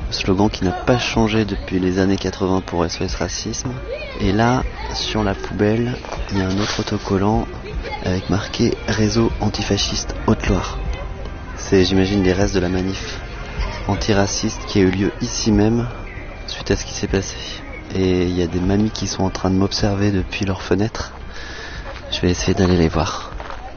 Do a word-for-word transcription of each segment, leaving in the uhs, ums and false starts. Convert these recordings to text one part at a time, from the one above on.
slogan qui n'a pas changé depuis les années quatre-vingts pour S O S Racisme. Et là, sur la poubelle, il y a un autre autocollant avec marqué Réseau antifasciste Haute-Loire. C'est, j'imagine, les restes de la manif antiraciste qui a eu lieu ici même suite à ce qui s'est passé. Et il y a des mamies qui sont en train de m'observer depuis leur fenêtre. Je vais essayer d'aller les voir.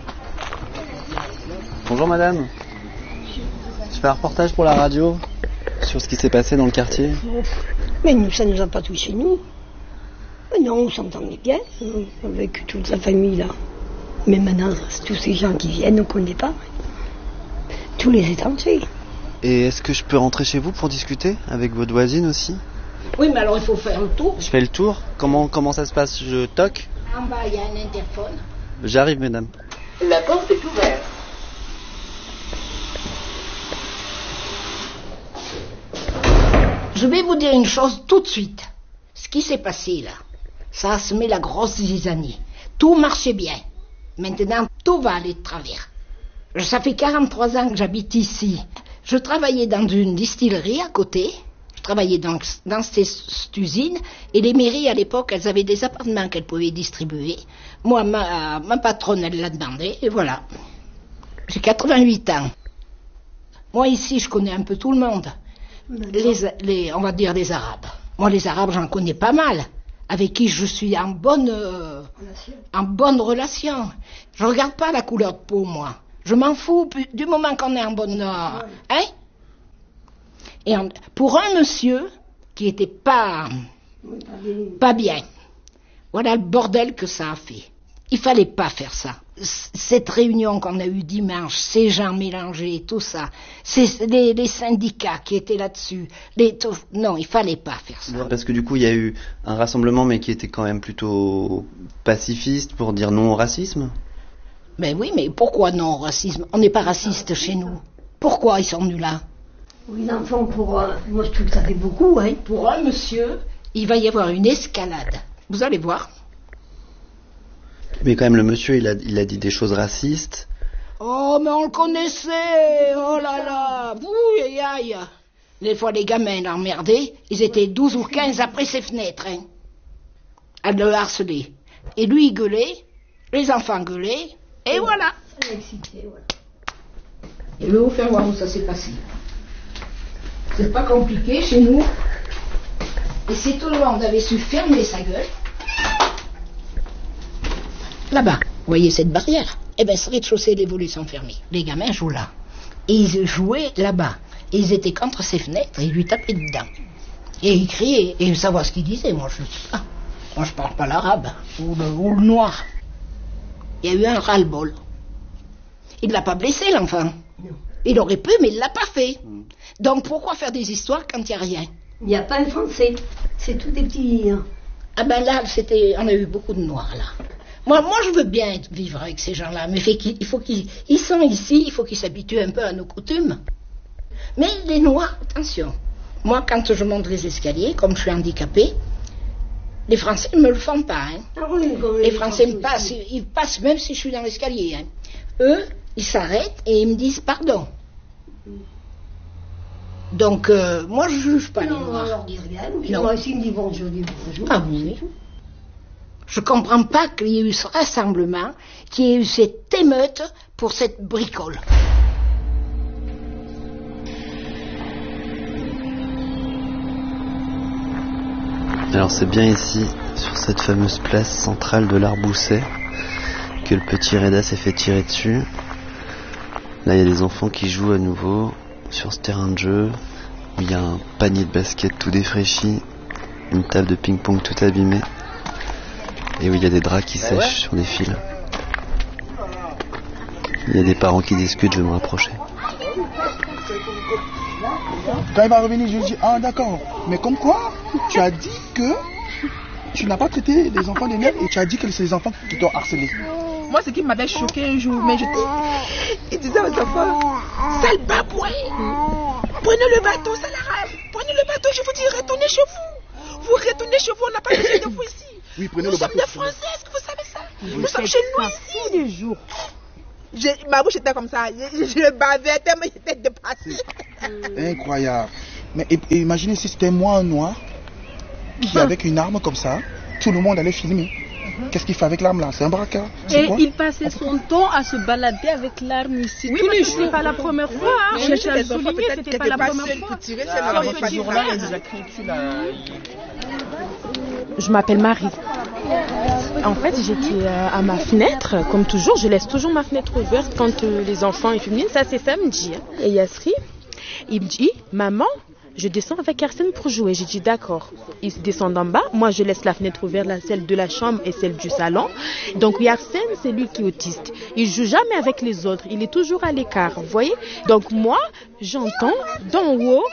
Bonjour madame. Je fais un reportage pour la radio sur ce qui s'est passé dans le quartier. Mais nous, ça ne nous a pas touché, nous. Mais non, on s'entendait bien avec toute la famille là. Mais maintenant, tous ces gens qui viennent, on ne connaît pas. Tous les étrangers. Et est-ce que je peux rentrer chez vous pour discuter avec votre voisine aussi? Oui, mais alors il faut faire le tour. Je fais le tour. Comment, comment ça se passe? Je toque? En bas, il y a un interphone. J'arrive, mesdames. La porte est ouverte. Je vais vous dire une chose tout de suite. Ce qui s'est passé là, ça a semé la grosse zizanie. Tout marchait bien. Maintenant, tout va aller de travers. Ça fait quarante-trois ans que j'habite ici. Je travaillais dans une distillerie à côté. Je travaillais dans, dans cette, cette usine. Et les mairies, à l'époque, elles avaient des appartements qu'elles pouvaient distribuer. Moi, ma, ma patronne, elle l'a demandé. Et voilà. J'ai quatre-vingt-huit ans. Moi, ici, je connais un peu tout le monde. Les, les, on va dire les Arabes. Moi, les Arabes, j'en connais pas mal. Avec qui je suis en bonne, euh, en bonne relation. Je regarde pas la couleur de peau, moi. Je m'en fous du moment qu'on est en bonne... Euh, hein? Et en, pour un monsieur qui était pas... pas bien. Voilà le bordel que ça a fait. Il fallait pas faire ça. Cette réunion qu'on a eue dimanche, ces gens mélangés, tout ça, c'est les, les syndicats qui étaient là-dessus. Les, tout, non, il fallait pas faire ça. Parce que du coup, il y a eu un rassemblement, mais qui était quand même plutôt pacifiste pour dire non au racisme. Ben oui, mais pourquoi non au racisme? On n'est pas raciste chez nous. Pourquoi ils sont venus là? Oui, l'enfant, pour... Euh, moi, je trouve que ça fait beaucoup, hein. Pour un monsieur, il va y avoir une escalade. Vous allez voir. Mais quand même, le monsieur, il a, il a dit des choses racistes. Oh, mais on le connaissait. Oh là là. Ouh, aïe, aïe. Des fois, les gamins l'emmerdaient. Ils étaient douze ou quinze après ses fenêtres, hein, à le harceler. Et lui, il gueulait. Les enfants gueulaient. Et voilà. Et je vais vous faire voir où ça s'est passé. C'est pas compliqué chez nous. Et si tout le monde avait su fermer sa gueule... Là-bas, vous voyez cette barrière? Eh bien, ce rez-de-chaussée, les volets sont fermés. Les gamins jouent là. Et ils jouaient là-bas. Et ils étaient contre ses fenêtres et ils lui tapaient dedans. Et ils criaient. Et savoir ce qu'ils disaient, moi je sais pas. Moi je parle pas l'arabe. Ou le, ou le noir. Il y a eu un ras-le-bol. Il ne l'a pas blessé, l'enfant. Il aurait pu, mais il ne l'a pas fait. Donc pourquoi faire des histoires quand il n'y a rien? Il n'y a pas un Français. C'est tout des petits... Ah ben là, c'était, on a eu beaucoup de noirs, là. Moi, moi, je veux bien vivre avec ces gens-là, mais il faut qu'ils ils sont ici, il faut qu'ils s'habituent un peu à nos coutumes. Mais les Noirs, attention. Moi, quand je monte les escaliers, comme je suis handicapée, les Français ne me le font pas. Hein. Ah oui, les, les Français me passent, ils, ils passent même si je suis dans l'escalier. Hein. Eux, ils s'arrêtent et ils me disent pardon. Donc, euh, moi, je ne juge pas non, les Noirs. On leur dit rien. Non. Moi aussi, ils me disent bonjour, bonjour. Ah oui. Je ne comprends pas qu'il y ait eu ce rassemblement, qu'il y ait eu cette émeute pour cette bricole. Alors c'est bien ici, sur cette fameuse place centrale de l'Arbousset, que le petit Reda s'est fait tirer dessus. Là il y a des enfants qui jouent à nouveau sur ce terrain de jeu, où il y a un panier de basket tout défraîchi, une table de ping-pong tout abîmée, et où il y a des draps qui sèchent ouais. sur des fils. Il y a des parents qui discutent, je vais me rapprocher. Quand il va revenir, je lui dis, ah d'accord, mais comme quoi, tu as dit que tu n'as pas traité les enfants des nègres et tu as dit que c'est les enfants qui t'ont harcelé. Moi, ce qui m'avait choqué un jour, mais je dis, il disait aux enfants, sale babouin, prenez le bateau, c'est l'arabe, prenez le bateau, je vous dis, retournez chez vous. Vous retournez chez vous, on n'a pas besoin de vous ici. Oui, prenez nous le sommes bateau. des Français, est-ce que vous savez ça? Oui. Nous sommes chez nous ici. Tous les jours. Je, ma bouche était comme ça, je, je bavais tellement j'étais dépassée. Incroyable. Mais et- et imaginez si c'était moi, un noir, qui avec une arme comme ça, tout le monde allait filmer. Qu'est-ce qu'il fait avec l'arme là? C'est un braqueur. C'est Et quoi? il passait son temps à se balader avec l'arme ici. Oui, Tous parce les que jours. C'est pas la première fois. Hein. Mais Je oui, tiens à le les enfants, souligner, peut-être c'était qu'elle pas la était pas première seule fois. pour tirer, si elle n'avait pas petit jour-là, frère. il nous a crié dessus là. Je m'appelle Marie. En fait, j'étais euh, à ma fenêtre, comme toujours. Je laisse toujours ma fenêtre ouverte quand euh, les enfants ils fument. Ça, c'est samedi. Hein. Et Yasri, il me dit, maman, je descends avec Arsène pour jouer. J'ai dit d'accord. Ils descendent en bas. Moi, je laisse la fenêtre ouverte, là, celle de la chambre et celle du salon. Donc, Arsène, c'est lui qui est autiste. Il joue jamais avec les autres. Il est toujours à l'écart. Vous voyez? Donc, moi, j'entends d'en haut,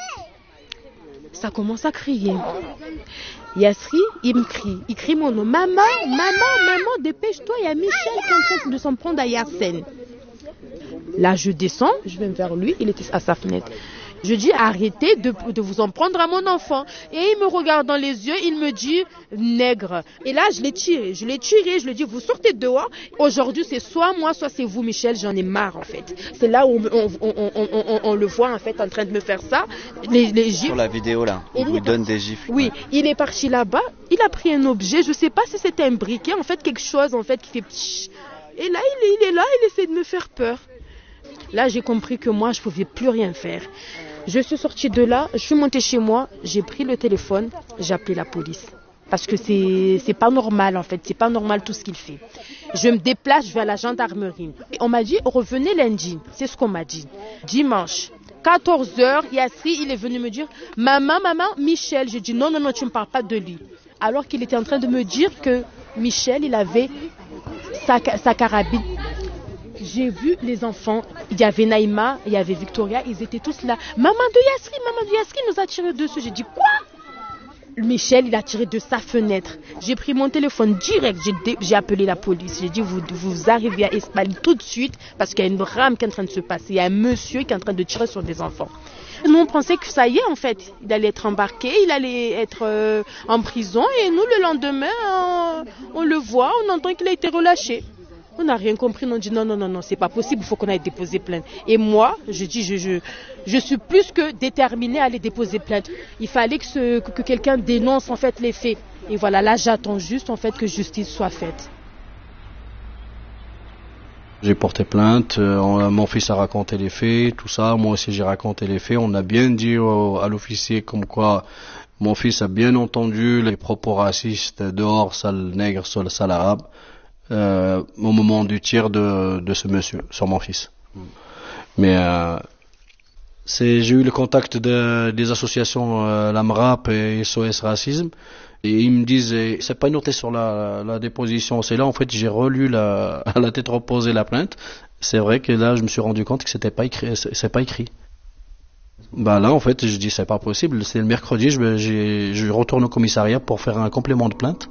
ça commence à crier. Yasri, il me crie. Il crie mon nom. Maman, maman, maman, dépêche-toi. Il y a Michel qui est en train de s'en prendre à Yarsène. Là, je descends. Je vais vers lui. Il était à sa fenêtre. Je dis arrêtez de, de vous en prendre à mon enfant. Et il me regarde dans les yeux, il me dit nègre. Et là, je l'ai tiré, je l'ai tiré, je lui ai dit vous sortez dehors. Aujourd'hui, c'est soit moi, soit c'est vous, Michel. J'en ai marre en fait. C'est là où on, on, on, on, on, on le voit en fait en train de me faire ça. Les, les gifles. Sur la vidéo là, il vous donne des gifles. Oui, il est parti là-bas, il a pris un objet, je sais pas si c'était un briquet, en fait quelque chose en fait qui fait ptsch. Et là, il est, il est là, il essaie de me faire peur. Là, j'ai compris que moi, je pouvais plus rien faire. Je suis sortie de là, je suis montée chez moi, j'ai pris le téléphone, j'ai appelé la police. Parce que c'est c'est pas normal en fait, c'est pas normal tout ce qu'il fait. Je me déplace, je vais à la gendarmerie. Et on m'a dit revenez lundi, c'est ce qu'on m'a dit. Dimanche, quatorze heures, Yasri, il est venu me dire maman, maman, Michel. J'ai dit non, non, non, tu ne me parles pas de lui. Alors qu'il était en train de me dire que Michel, il avait sa, sa carabine. J'ai vu les enfants, il y avait Naïma, il y avait Victoria, ils étaient tous là. Maman de Yasri, maman de Yasri nous a tiré dessus. J'ai dit quoi? Michel, il a tiré de sa fenêtre. J'ai pris mon téléphone direct, j'ai, dé... j'ai appelé la police. J'ai dit vous, vous arrivez à Espali tout de suite parce qu'il y a une drame qui est en train de se passer. Il y a un monsieur qui est en train de tirer sur des enfants. Nous, on pensait que ça y est, en fait. Il allait être embarqué, il allait être euh, en prison. Et nous, le lendemain, on, on le voit, on entend qu'il a été relâché. On n'a rien compris, on dit non, non, non, non, c'est pas possible, il faut qu'on aille déposer plainte. Et moi, je dis, je, je, je suis plus que déterminée à aller déposer plainte. Il fallait que, ce, que, que quelqu'un dénonce en fait les faits. Et voilà, là, j'attends juste en fait que justice soit faite. J'ai porté plainte, euh, mon fils a raconté les faits, tout ça, moi aussi j'ai raconté les faits. On a bien dit au, à l'officier comme quoi mon fils a bien entendu les propos racistes dehors, sale nègre, sale arabe. Euh, au moment du tir de, de ce monsieur sur mon fils. Mm. Mais euh, c'est, j'ai eu le contact de, des associations euh, l'AMRAP et S O S Racisme et ils me disent c'est pas noté sur la, la déposition, c'est là en fait j'ai relu la, à la tête reposée la plainte. C'est vrai que là je me suis rendu compte que c'était pas écrit, c'est, c'est pas écrit. Bah là en fait je dis c'est pas possible, c'est le mercredi, je, j'ai, je retourne au commissariat pour faire un complément de plainte.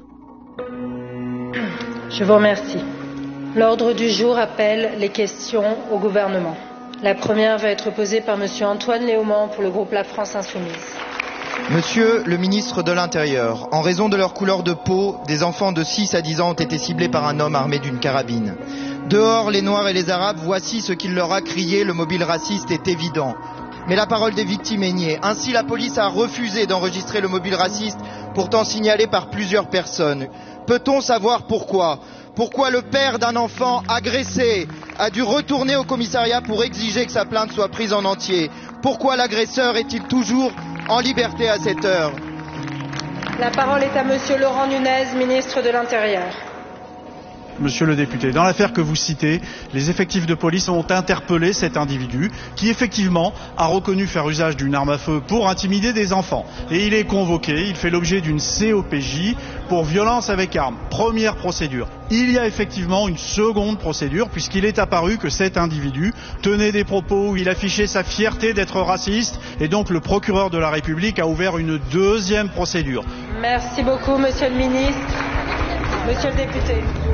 Je vous remercie. L'ordre du jour appelle les questions au gouvernement. La première va être posée par Monsieur Antoine Léaumont pour le groupe La France Insoumise. Monsieur le ministre de l'Intérieur, en raison de leur couleur de peau, des enfants de six à dix ans ont été ciblés par un homme armé d'une carabine. Dehors, les Noirs et les Arabes, voici ce qu'il leur a crié, le mobile raciste est évident. Mais la parole des victimes est niée. Ainsi, la police a refusé d'enregistrer le mobile raciste, pourtant signalé par plusieurs personnes. Peut-on savoir pourquoi ? Pourquoi le père d'un enfant agressé a dû retourner au commissariat pour exiger que sa plainte soit prise en entier ? Pourquoi l'agresseur est-il toujours en liberté à cette heure ? La parole est à Monsieur Laurent Nunez, ministre de l'Intérieur. Monsieur le député, dans l'affaire que vous citez, les effectifs de police ont interpellé cet individu qui effectivement a reconnu faire usage d'une arme à feu pour intimider des enfants. Et il est convoqué, il fait l'objet d'une C O P J pour violence avec arme. Première procédure. Il y a effectivement une seconde procédure puisqu'il est apparu que cet individu tenait des propos où il affichait sa fierté d'être raciste et donc le procureur de la République a ouvert une deuxième procédure. Merci beaucoup, monsieur le ministre. Monsieur le député.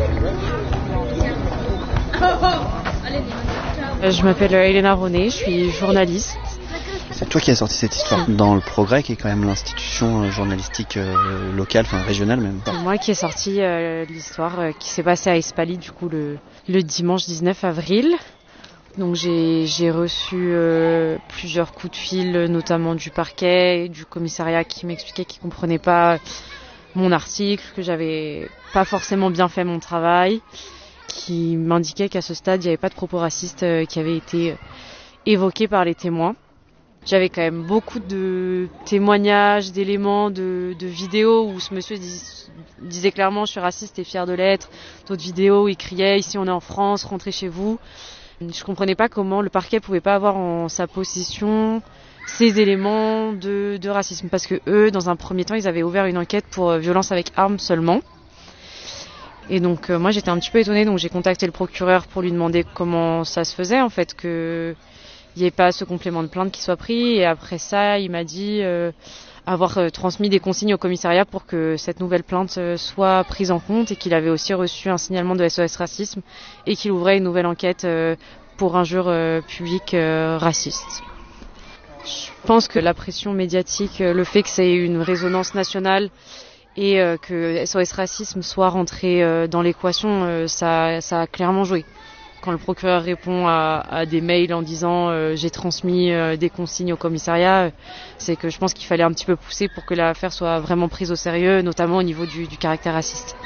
Je m'appelle Elena Ronet, je suis journaliste. C'est toi qui as sorti cette histoire dans Le Progrès, qui est quand même l'institution journalistique euh, locale, enfin régionale même. C'est moi qui ai sorti euh, l'histoire euh, qui s'est passée à Espali, du coup, le, le dimanche dix-neuf avril. Donc j'ai, j'ai reçu euh, plusieurs coups de fil, notamment du parquet, du commissariat qui m'expliquait qu'ils ne comprenaient pas mon article, que j'avais pas forcément bien fait mon travail, qui m'indiquait qu'à ce stade, il n'y avait pas de propos racistes euh, qui avaient été évoqués par les témoins. J'avais quand même beaucoup de témoignages, d'éléments, de, de vidéos où ce monsieur dis, disait clairement « je suis raciste et fier de l'être ». D'autres vidéos où il criait « ici on est en France, rentrez chez vous ». Je comprenais pas comment le parquet pouvait pas avoir en sa possession ces éléments de, de racisme, parce que eux, dans un premier temps, ils avaient ouvert une enquête pour euh, violence avec arme seulement. Et donc euh, moi j'étais un petit peu étonnée, donc j'ai contacté le procureur pour lui demander comment ça se faisait en fait, que il n'y ait pas ce complément de plainte qui soit pris. Et après ça, il m'a dit euh, avoir euh, transmis des consignes au commissariat pour que cette nouvelle plainte euh, soit prise en compte, et qu'il avait aussi reçu un signalement de S O S Racisme et qu'il ouvrait une nouvelle enquête euh, pour injure euh, publique euh, raciste. Je pense que la pression médiatique, euh, le fait que c'est une résonance nationale et euh, que S O S Racisme soit rentré euh, dans l'équation, euh, ça, ça a clairement joué. Quand le procureur répond à, à des mails en disant euh, j'ai transmis euh, des consignes au commissariat, euh, c'est que je pense qu'il fallait un petit peu pousser pour que l'affaire soit vraiment prise au sérieux, notamment au niveau du, du caractère raciste.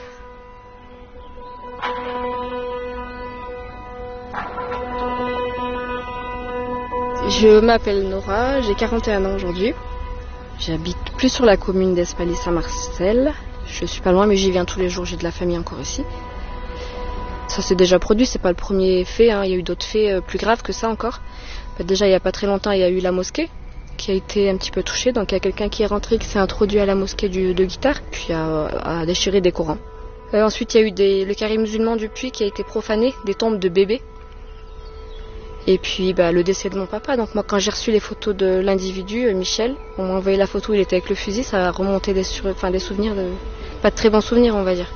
Je m'appelle Nora, j'ai quarante et un ans aujourd'hui. J'habite plus sur la commune d'Espaly-Saint-Marcel. Je suis pas loin, mais j'y viens tous les jours, j'ai de la famille encore ici. Ça s'est déjà produit, c'est pas le premier fait, hein. Il y a eu d'autres faits plus graves que ça encore. Déjà, il y a pas très longtemps, il y a eu la mosquée qui a été un petit peu touchée. Donc il y a quelqu'un qui est rentré, qui s'est introduit à la mosquée du, de guitare, puis a, a déchiré des Corans. Euh, ensuite, il y a eu des, le carré musulman du Puy qui a été profané, des tombes de bébés. Et puis bah, le décès de mon papa. Donc moi, quand j'ai reçu les photos de l'individu, euh, Michel, on m'a envoyé la photo où il était avec le fusil, ça a remonté des, sur, enfin, des souvenirs, de, pas de très bons souvenirs, on va dire.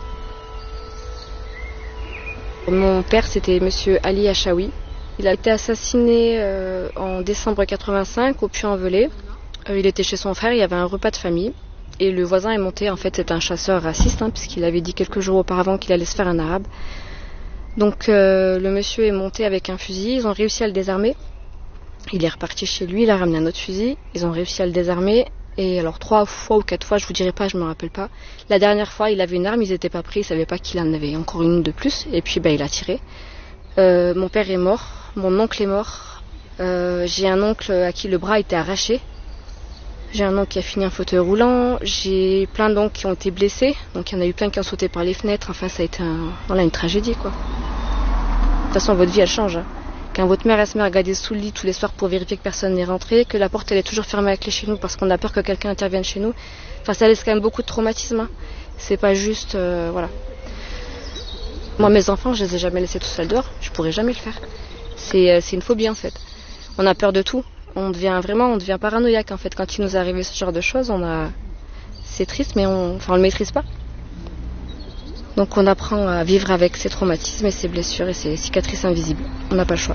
Mon père, c'était monsieur Ali Achaoui. Il a été assassiné euh, en décembre quatre-vingt-cinq au Puy-en-Velay. Euh, il était chez son frère, il y avait un repas de famille. Et le voisin est monté, en fait c'est un chasseur raciste, hein, puisqu'il avait dit quelques jours auparavant qu'il allait se faire un arabe. Donc euh, le monsieur est monté avec un fusil, ils ont réussi à le désarmer. Il est reparti chez lui, il a ramené un autre fusil, ils ont réussi à le désarmer. Et alors trois fois ou quatre fois, je vous dirai pas, je me rappelle pas. La dernière fois, il avait une arme, ils étaient pas pris, ils savaient pas qu'il en avait encore une de plus. Et puis bah, il a tiré. Euh, mon père est mort, mon oncle est mort. Euh, j'ai un oncle à qui le bras était arraché. J'ai un oncle qui a fini en fauteuil roulant. J'ai plein d'oncles qui ont été blessés. Donc il y en a eu plein qui ont sauté par les fenêtres. Enfin, ça a été un... voilà, une tragédie, quoi. De toute façon, votre vie, elle change. Hein. Quand votre mère elle se met à regarder sous le lit tous les soirs pour vérifier que personne n'est rentré, que la porte elle est toujours fermée à clé chez nous parce qu'on a peur que quelqu'un intervienne chez nous, enfin ça laisse quand même beaucoup de traumatisme. Hein. C'est pas juste, euh, voilà. Moi mes enfants je les ai jamais laissés tout seuls dehors, je pourrais jamais le faire. C'est, euh, c'est une phobie en fait. On a peur de tout. On devient vraiment, on devient paranoïaque en fait quand il nous est arrivé ce genre de choses. On a, c'est triste mais on, enfin on le maîtrise pas. Donc on apprend à vivre avec ces traumatismes et ces blessures et ces cicatrices invisibles. On n'a pas le choix.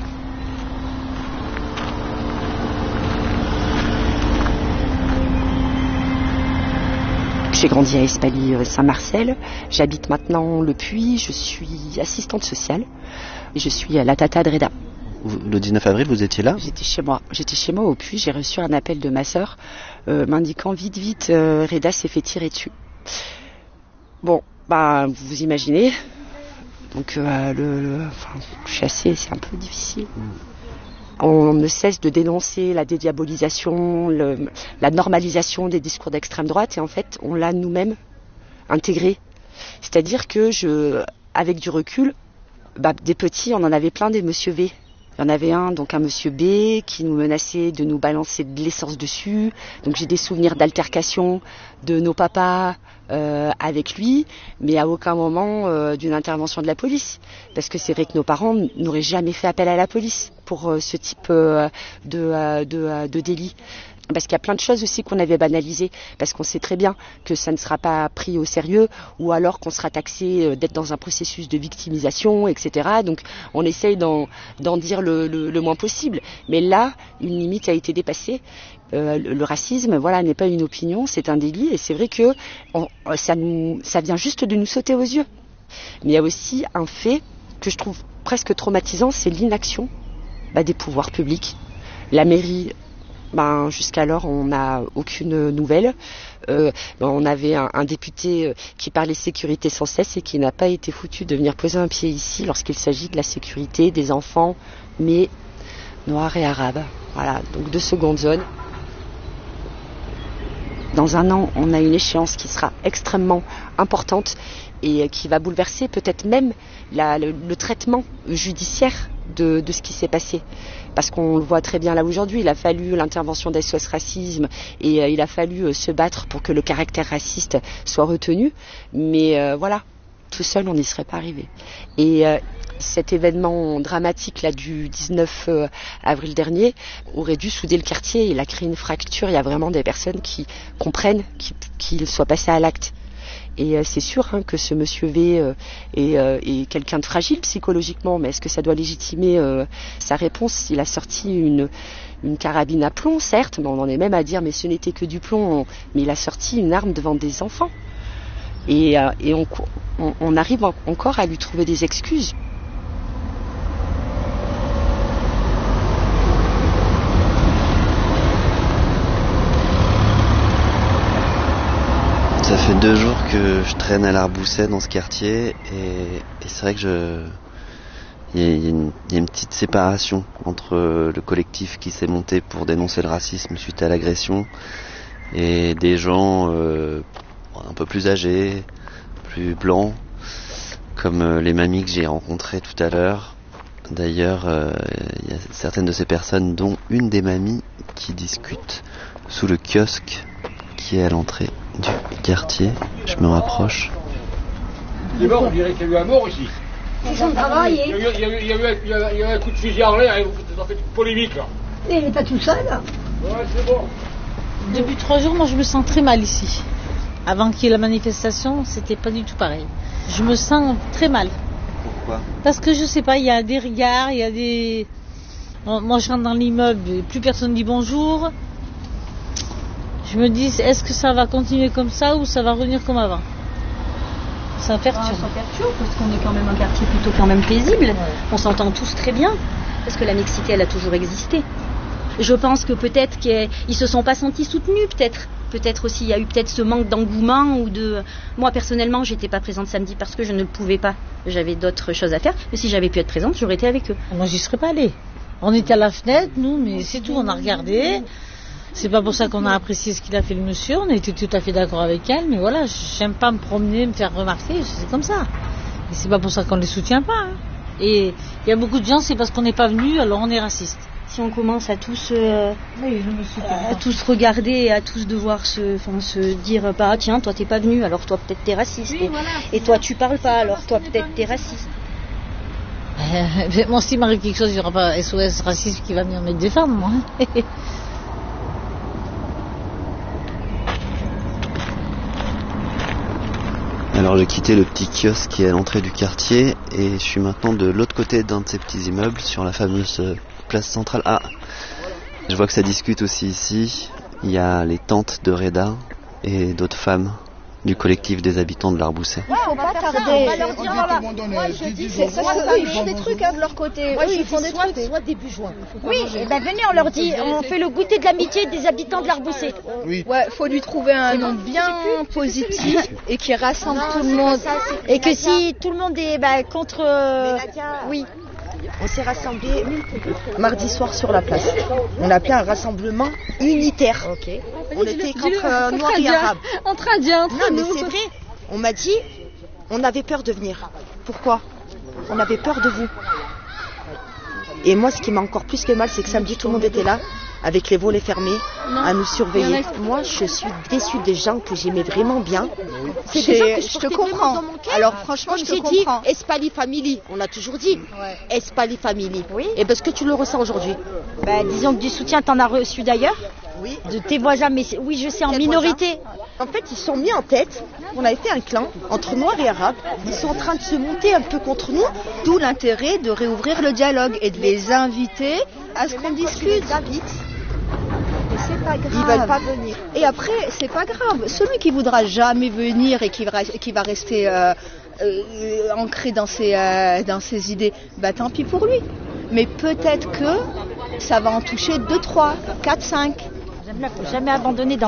J'ai grandi à Espaly-Saint-Marcel. J'habite maintenant le Puy. Je suis assistante sociale. Et je suis à la Tata de Reda. Le dix-neuf avril, vous étiez là ? J'étais chez moi. J'étais chez moi au Puy. J'ai reçu un appel de ma sœur euh, m'indiquant vite, vite, euh, Reda s'est fait tirer dessus. Bon. Bah, vous imaginez. Donc, euh, le, le, enfin, chasser, c'est un peu difficile. On ne cesse de dénoncer la dédiabolisation, le, la normalisation des discours d'extrême droite, et en fait, on l'a nous-mêmes intégré. C'est-à-dire que, je, avec du recul, bah, des petits, on en avait plein des monsieur V. Il y en avait un, donc un monsieur B, qui nous menaçait de nous balancer de l'essence dessus. Donc j'ai des souvenirs d'altercation de nos papas euh, avec lui, mais à aucun moment euh, d'une intervention de la police. Parce que c'est vrai que nos parents n'auraient jamais fait appel à la police pour euh, ce type euh, de, euh, de, euh, de délit. Parce qu'il y a plein de choses aussi qu'on avait banalisées, parce qu'on sait très bien que ça ne sera pas pris au sérieux, ou alors qu'on sera taxé d'être dans un processus de victimisation, et cetera. Donc on essaye d'en, d'en dire le, le, le moins possible. Mais là, une limite a été dépassée. Euh, le, le racisme, voilà, n'est pas une opinion, c'est un délit, et c'est vrai que on, ça, nous, ça vient juste de nous sauter aux yeux. Mais il y a aussi un fait que je trouve presque traumatisant, c'est l'inaction bah, des pouvoirs publics. La mairie, ben, jusqu'alors, on n'a aucune nouvelle. Euh, ben, on avait un, un député qui parlait sécurité sans cesse et qui n'a pas été foutu de venir poser un pied ici lorsqu'il s'agit de la sécurité des enfants, mais noirs et arabes. Voilà, donc de seconde zone. Dans un an, on a une échéance qui sera extrêmement importante et qui va bouleverser peut-être même la, le, le traitement judiciaire de, de ce qui s'est passé. Parce qu'on le voit très bien là aujourd'hui, il a fallu l'intervention d'S O S Racisme et euh, il a fallu euh, se battre pour que le caractère raciste soit retenu. Mais euh, voilà, tout seul, on n'y serait pas arrivé. Et euh, cet événement dramatique là du dix-neuf avril dernier aurait dû souder le quartier. Il a créé une fracture. Il y a vraiment des personnes qui comprennent qu'il, qu'il soit passé à l'acte. Et euh, c'est sûr hein, que ce monsieur V euh, est, euh, est quelqu'un de fragile psychologiquement, mais est-ce que ça doit légitimer euh, sa réponse? Il a sorti une, une carabine à plomb, certes, mais on en est même à dire mais ce n'était que du plomb, mais il a sorti une arme devant des enfants. Et, euh, et on, on, on arrive en, encore à lui trouver des excuses. Ça fait deux jours que je traîne à l'Arbousset dans ce quartier et, et c'est vrai que je... Il y, a, il, y a une, il y a une petite séparation entre le collectif qui s'est monté pour dénoncer le racisme suite à l'agression et des gens euh, un peu plus âgés, plus blancs, comme les mamies que j'ai rencontrées tout à l'heure. D'ailleurs, euh, il y a certaines de ces personnes, dont une des mamies, qui discutent sous le kiosque qui est à l'entrée du quartier. Je me rapproche. C'est bon, on dirait qu'il y a eu un mort ici. Ils sont travaillés. Il y a eu, il y a eu, il y a eu, il y a eu un coup de fusil en l'air et vous avez fait une polémique là. Et il n'est pas tout seul. Ouais, c'est bon. Depuis trois jours, moi je me sens très mal ici. Avant qu'il y ait la manifestation, c'était pas du tout pareil. Je me sens très mal. Pourquoi? Parce que je sais pas, il y a des regards, il y a des... Moi je rentre dans l'immeuble, plus personne dit bonjour. Je me dis, est-ce que ça va continuer comme ça ou ça va revenir comme avant? Ça perturbe. Ah, ça perturbe parce qu'on est quand même un quartier plutôt quand même paisible. Ouais. On s'entend tous très bien parce que la mixité, elle a toujours existé. Je pense que peut-être qu'ils se sont pas sentis soutenus, peut-être. Peut-être aussi, il y a eu peut-être ce manque d'engouement ou de... Moi, personnellement, j'étais pas présente samedi parce que je ne le pouvais pas. J'avais d'autres choses à faire. Mais si j'avais pu être présente, j'aurais été avec eux. Moi, j'y serais pas allée. On était à la fenêtre, nous, mais c'est tout. On a regardé. C'est pas pour ça qu'on a apprécié ce qu'il a fait le monsieur. On a été tout à fait d'accord avec elle. Mais voilà, j'aime pas me promener, me faire remarquer. C'est comme ça. Et c'est pas pour ça qu'on les soutient pas. Hein. Et il y a beaucoup de gens, c'est parce qu'on n'est pas venu, alors on est raciste. Si on commence à tous, euh, oui, je me suis à tous regarder et à tous devoir se, enfin, se dire, bah tiens, toi t'es pas venu, alors toi peut-être t'es raciste. Oui, et, voilà, et toi tu parles pas, alors toi peut-être t'es raciste. Euh, moi, s'il m'arrive quelque chose, il n'y aura pas S O S Racisme qui va venir me défendre, moi. Alors j'ai quitté le petit kiosque qui est à l'entrée du quartier et je suis maintenant de l'autre côté d'un de ces petits immeubles sur la fameuse place centrale. Ah, je vois que ça discute aussi ici. Il y a les tantes de Reda et d'autres femmes du collectif des habitants de l'Arbousset. Ouais, faut pas tarder. On va leur dire, voilà. Moi, je dis, c'est ça, eux, ils font des trucs hein, de leur côté. Eux, ils font des trucs. Soit début juin. Oui, et ben venez, on leur dit, on fait le goûter de l'amitié des habitants de l'Arbousset. Oui. Ouais, faut lui trouver un nom bien positif et qui rassemble tout le monde. Et que si tout le monde est bah, contre... Euh, oui. On s'est rassemblés mardi soir sur la place. On a appelé un rassemblement unitaire. Okay. On était contre euh, Noirs et Arabes. Entre Indiens, entre Non, mais nous. c'est vrai. On m'a dit, on avait peur de venir. Pourquoi? On avait peur de vous. Et moi, ce qui m'a encore plus fait mal, c'est que samedi, tout le monde était là, avec les volets fermés, non, à nous surveiller. Moi, je suis déçue des gens que j'aimais vraiment bien. C'est des gens que je, je te comprends. Dans mon cœur. Alors franchement, je te j'ai comprends. dit Espali Family. On a toujours dit ouais. Espali Family. Oui. Et parce que tu le ressens aujourd'hui. Bah, disons que du soutien, t'en as reçu d'ailleurs. Oui. De tes voisins, mais oui, je sais, en minorité. En fait, ils sont mis en tête. On avait fait un clan entre Noirs et Arabes. Ils sont en train de se monter un peu contre nous. D'où l'intérêt de réouvrir le dialogue et de les inviter à ce qu'on discute. Invite. pas grave. Ils veulent pas venir. Et après, c'est pas grave. Celui qui voudra jamais venir et qui va, qui va rester euh, euh, ancré dans ses, euh, dans ses idées, bah tant pis pour lui. Mais peut-être que ça va en toucher deux, trois, quatre, cinq. Il ne faut jamais abandonner dans